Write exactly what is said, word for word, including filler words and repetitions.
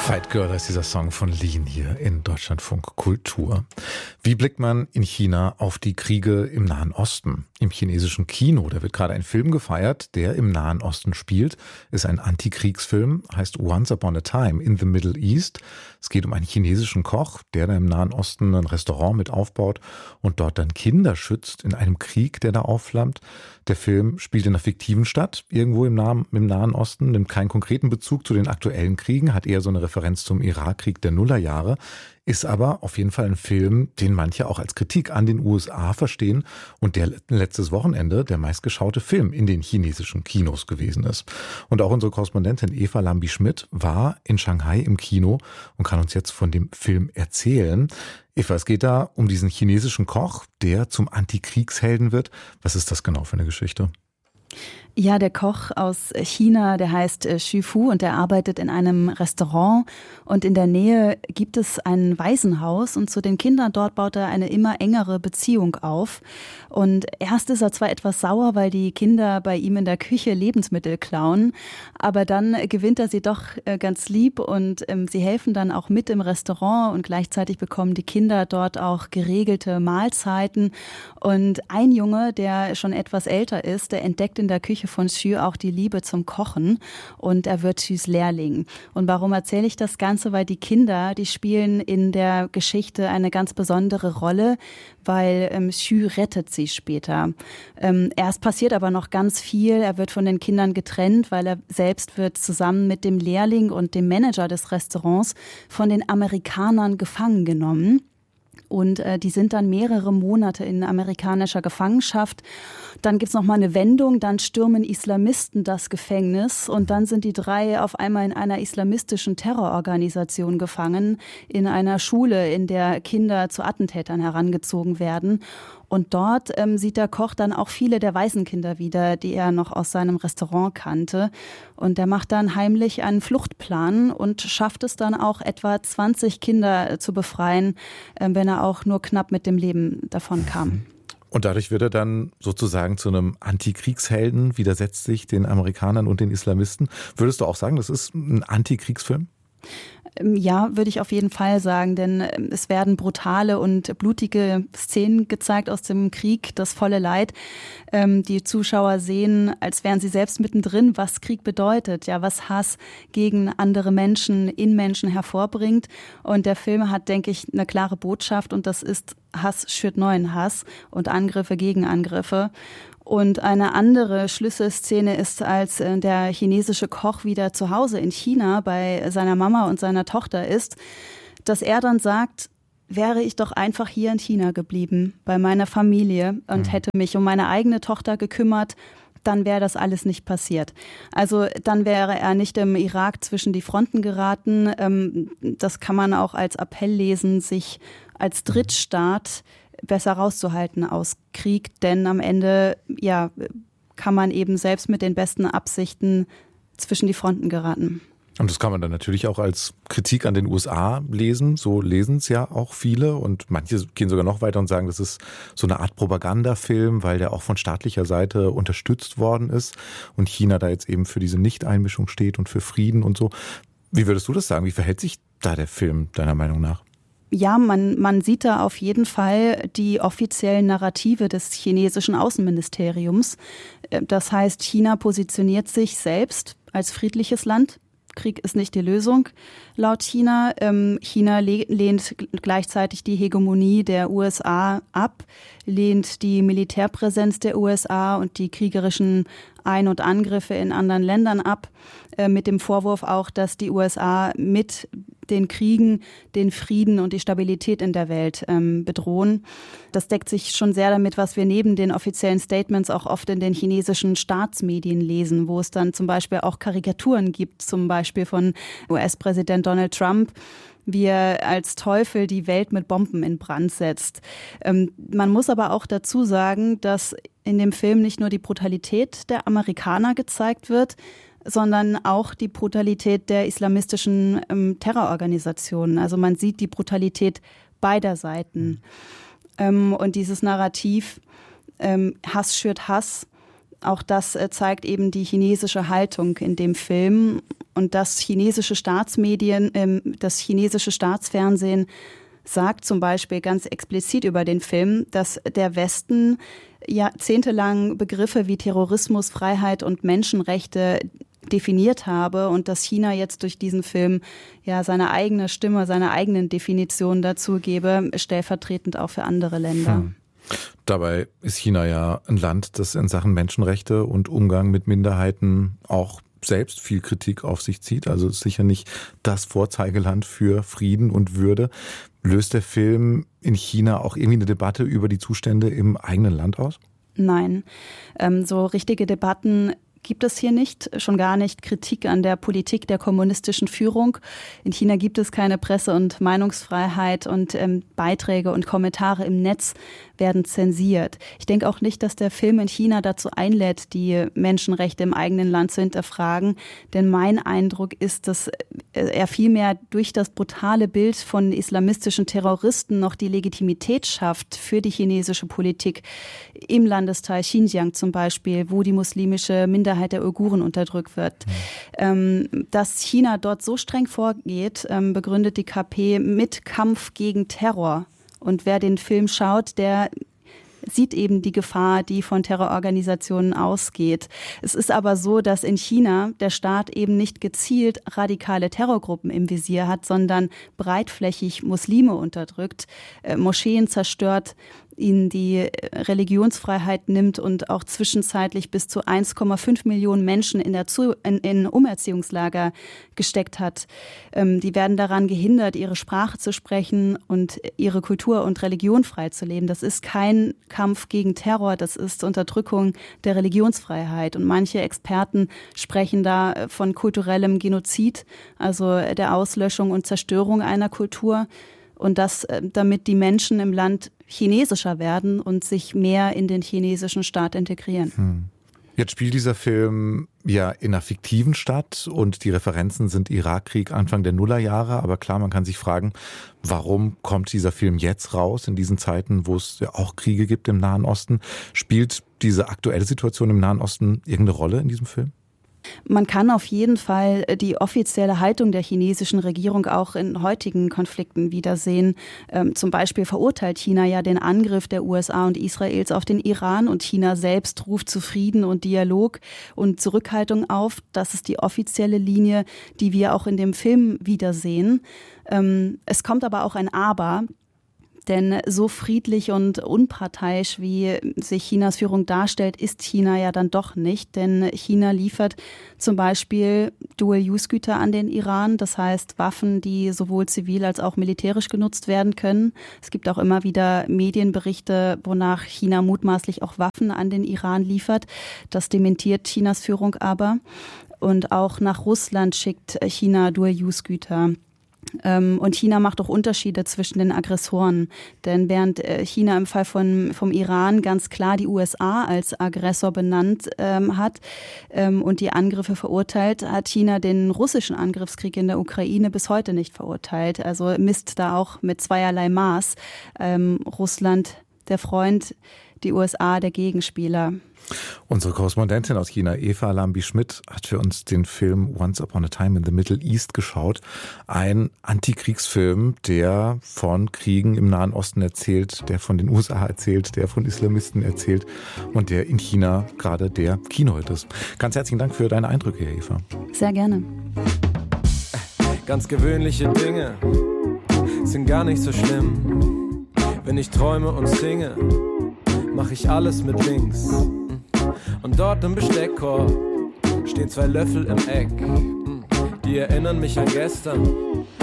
Fight Girl ist dieser Song von Lean hier in Deutschlandfunk Kultur. Wie blickt man in China auf die Kriege im Nahen Osten? Im chinesischen Kino, da wird gerade ein Film gefeiert, der im Nahen Osten spielt. Ist ein Antikriegsfilm, heißt Once Upon a Time in the Middle East. Es geht um einen chinesischen Koch, der da im Nahen Osten ein Restaurant mit aufbaut und dort dann Kinder schützt in einem Krieg, der da aufflammt. Der Film spielt in einer fiktiven Stadt, irgendwo im Nahen, im Nahen Osten, nimmt keinen konkreten Bezug zu den aktuellen Kriegen, hat eher so eine Referenz zum Irakkrieg der Nullerjahre, ist aber auf jeden Fall ein Film, den manche auch als Kritik an den U S A verstehen und der letztes Wochenende der meistgeschaute Film in den chinesischen Kinos gewesen ist. Und auch unsere Korrespondentin Eva Lambi-Schmidt war in Shanghai im Kino und kann uns jetzt von dem Film erzählen. Eva, es geht da um diesen chinesischen Koch, der zum Antikriegshelden wird. Was ist das genau für eine Geschichte? Ja, der Koch aus China, der heißt Xu Fu und der arbeitet in einem Restaurant und in der Nähe gibt es ein Waisenhaus und zu den Kindern dort baut er eine immer engere Beziehung auf. Und erst ist er zwar etwas sauer, weil die Kinder bei ihm in der Küche Lebensmittel klauen, aber dann gewinnt er sie doch ganz lieb und ähm, sie helfen dann auch mit im Restaurant und gleichzeitig bekommen die Kinder dort auch geregelte Mahlzeiten. Und ein Junge, der schon etwas älter ist, der entdeckt in der Küche von Xu auch die Liebe zum Kochen und er wird Xus Lehrling. Und warum erzähle ich das Ganze? Weil die Kinder, die spielen in der Geschichte eine ganz besondere Rolle, weil ähm, Xu rettet sie später. Ähm, erst passiert aber noch ganz viel. Er wird von den Kindern getrennt, weil er selbst wird zusammen mit dem Lehrling und dem Manager des Restaurants von den Amerikanern gefangen genommen. Und äh, die sind dann mehrere Monate in amerikanischer Gefangenschaft. Dann gibt's noch mal eine Wendung, dann stürmen Islamisten das Gefängnis und dann sind die drei auf einmal in einer islamistischen Terrororganisation gefangen, in einer Schule, in der Kinder zu Attentätern herangezogen werden. Und dort ähm, sieht der Koch dann auch viele der Waisenkinder wieder, die er noch aus seinem Restaurant kannte. Und er macht dann heimlich einen Fluchtplan und schafft es dann auch, etwa zwanzig Kinder zu befreien, äh, wenn er auch nur knapp mit dem Leben davon kam. Und dadurch wird er dann sozusagen zu einem Antikriegshelden, widersetzt sich den Amerikanern und den Islamisten. Würdest du auch sagen, das ist ein Antikriegsfilm? Ja, würde ich auf jeden Fall sagen, denn es werden brutale und blutige Szenen gezeigt aus dem Krieg, das volle Leid. Die Zuschauer sehen, als wären sie selbst mittendrin, was Krieg bedeutet, ja, was Hass gegen andere Menschen, in Menschen hervorbringt. Und der Film hat, denke ich, eine klare Botschaft und das ist: Hass schürt neuen Hass und Angriffe gegen Angriffe. Und eine andere Schlüsselszene ist, als der chinesische Koch wieder zu Hause in China bei seiner Mama und seiner Tochter ist, dass er dann sagt: Wäre ich doch einfach hier in China geblieben, bei meiner Familie und hätte mich um meine eigene Tochter gekümmert, dann wäre das alles nicht passiert. Also dann wäre er nicht im Irak zwischen die Fronten geraten. Das kann man auch als Appell lesen, sich als Drittstaat besser rauszuhalten aus Krieg, denn am Ende ja kann man eben selbst mit den besten Absichten zwischen die Fronten geraten. Und das kann man dann natürlich auch als Kritik an den U S A lesen. So lesen es ja auch viele und manche gehen sogar noch weiter und sagen, das ist so eine Art Propagandafilm, weil der auch von staatlicher Seite unterstützt worden ist und China da jetzt eben für diese Nichteinmischung steht und für Frieden und so. Wie würdest du das sagen? Wie verhält sich da der Film deiner Meinung nach? Ja, man, man sieht da auf jeden Fall die offiziellen Narrative des chinesischen Außenministeriums. Das heißt, China positioniert sich selbst als friedliches Land. Krieg ist nicht die Lösung, laut China. Ähm, China le- lehnt gleichzeitig die Hegemonie der U S A ab, lehnt die Militärpräsenz der U S A und die kriegerischen Ein- und Angriffe in anderen Ländern ab, äh, mit dem Vorwurf auch, dass die U S A mit den Kriegen den Frieden und die Stabilität in der Welt ähm, bedrohen. Das deckt sich schon sehr damit, was wir neben den offiziellen Statements auch oft in den chinesischen Staatsmedien lesen, wo es dann zum Beispiel auch Karikaturen gibt, zum Beispiel von U S-Präsident Donald Trump, wie er als Teufel die Welt mit Bomben in Brand setzt. Ähm, man muss aber auch dazu sagen, dass in dem Film nicht nur die Brutalität der Amerikaner gezeigt wird, sondern auch die Brutalität der islamistischen ähm, Terrororganisationen. Also man sieht die Brutalität beider Seiten. Ähm, und dieses Narrativ, ähm, Hass schürt Hass, auch das äh, zeigt eben die chinesische Haltung in dem Film. Und das chinesische Staatsmedien, äh, das chinesische Staatsfernsehen sagt zum Beispiel ganz explizit über den Film, dass der Westen jahrzehntelang Begriffe wie Terrorismus, Freiheit und Menschenrechte definiert habe und dass China jetzt durch diesen Film ja seine eigene Stimme, seine eigenen Definitionen dazu gebe, stellvertretend auch für andere Länder. Hm. Dabei ist China ja ein Land, das in Sachen Menschenrechte und Umgang mit Minderheiten auch selbst viel Kritik auf sich zieht. Also ist sicher nicht das Vorzeigeland für Frieden und Würde. Löst der Film in China auch irgendwie eine Debatte über die Zustände im eigenen Land aus? Nein, ähm, so richtige Debatten gibt es hier nicht, schon gar nicht Kritik an der Politik der kommunistischen Führung. In China gibt es keine Presse- und Meinungsfreiheit und ähm, Beiträge und Kommentare im Netz werden zensiert. Ich denke auch nicht, dass der Film in China dazu einlädt, die Menschenrechte im eigenen Land zu hinterfragen. Denn mein Eindruck ist, dass er vielmehr durch das brutale Bild von islamistischen Terroristen noch die Legitimität schafft für die chinesische Politik im Landesteil Xinjiang zum Beispiel, wo die muslimische Minderheit der Uiguren unterdrückt wird. Mhm. Dass China dort so streng vorgeht, begründet die K P mit Kampf gegen Terror. Und wer den Film schaut, der sieht eben die Gefahr, die von Terrororganisationen ausgeht. Es ist aber so, dass in China der Staat eben nicht gezielt radikale Terrorgruppen im Visier hat, sondern breitflächig Muslime unterdrückt, äh, Moscheen zerstört, ihnen die Religionsfreiheit nimmt und auch zwischenzeitlich bis zu eins Komma fünf Millionen Menschen in, der zu, in, in Umerziehungslager gesteckt hat. Ähm, die werden daran gehindert, ihre Sprache zu sprechen und ihre Kultur und Religion frei zu leben. Das ist kein Kampf gegen Terror, das ist Unterdrückung der Religionsfreiheit. Und manche Experten sprechen da von kulturellem Genozid, also der Auslöschung und Zerstörung einer Kultur. Und das, damit die Menschen im Land chinesischer werden und sich mehr in den chinesischen Staat integrieren. Hm. Jetzt spielt dieser Film ja in einer fiktiven Stadt und die Referenzen sind Irakkrieg Anfang der Nullerjahre. Aber klar, man kann sich fragen, warum kommt dieser Film jetzt raus in diesen Zeiten, wo es ja auch Kriege gibt im Nahen Osten? Spielt diese aktuelle Situation im Nahen Osten irgendeine Rolle in diesem Film? Man kann auf jeden Fall die offizielle Haltung der chinesischen Regierung auch in heutigen Konflikten wiedersehen. Ähm, zum Beispiel verurteilt China ja den Angriff der U S A und Israels auf den Iran und China selbst ruft zu Frieden und Dialog und Zurückhaltung auf. Das ist die offizielle Linie, die wir auch in dem Film wiedersehen. Ähm, es kommt aber auch ein Aber. Denn so friedlich und unparteiisch, wie sich Chinas Führung darstellt, ist China ja dann doch nicht. Denn China liefert zum Beispiel Dual-Use-Güter an den Iran, das heißt Waffen, die sowohl zivil als auch militärisch genutzt werden können. Es gibt auch immer wieder Medienberichte, wonach China mutmaßlich auch Waffen an den Iran liefert. Das dementiert Chinas Führung aber. Und auch nach Russland schickt China Dual-Use-Güter. Und China macht auch Unterschiede zwischen den Aggressoren. Denn während China im Fall von, vom Iran ganz klar die U S A als Aggressor benannt ähm, hat ähm, und die Angriffe verurteilt, hat China den russischen Angriffskrieg in der Ukraine bis heute nicht verurteilt. Also misst da auch mit zweierlei Maß. Ähm, Russland der Freund, die U S A der Gegenspieler. Unsere Korrespondentin aus China, Eva Lambi-Schmidt, hat für uns den Film Once Upon a Time in the Middle East geschaut. Ein Antikriegsfilm, der von Kriegen im Nahen Osten erzählt, der von den U S A erzählt, der von Islamisten erzählt und der in China gerade der Kinohit ist. Ganz herzlichen Dank für deine Eindrücke, Eva. Sehr gerne. Ganz gewöhnliche Dinge sind gar nicht so schlimm. Wenn ich träume und singe, mach ich alles mit links. Und dort im Besteckkorb stehen zwei Löffel im Eck. Die erinnern mich an gestern,